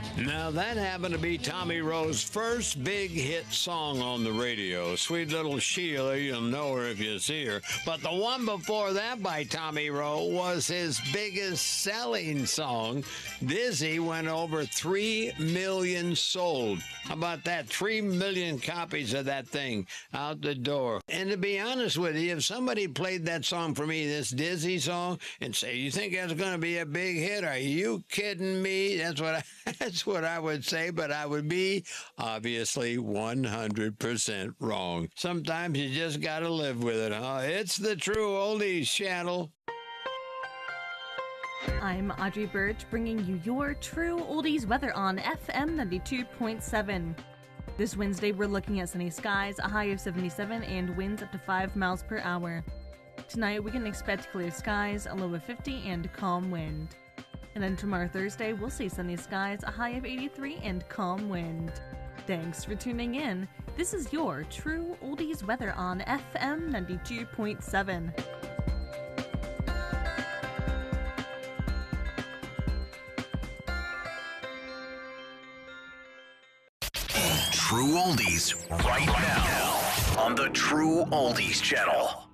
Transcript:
Now, that happened to be Tommy Roe's first big hit song on the radio. Sweet Little Sheila, you'll know her if you see her. But the one before that by Tommy Roe was his biggest selling song. Dizzy went over 3 million sold. How about that? 3 million copies of that thing out the door. And to be honest with you, if somebody played that song for me, this Dizzy song, and say, you think that's going to be a big hit? Are you kidding me? That's what I would say, but I would be obviously 100% wrong. Sometimes you just got to live with it, huh? It's the True Oldies channel. I'm Audrey Birch, bringing you your True Oldies weather on FM 92.7. This Wednesday, we're looking at sunny skies, a high of 77, and winds up to 5 miles per hour. Tonight, we can expect clear skies, a low of 50, and calm wind. And then tomorrow, Thursday, we'll see sunny skies, a high of 83, and calm wind. Thanks for tuning in. This is your True Oldies weather on FM 92.7. True Oldies right now on the True Oldies channel.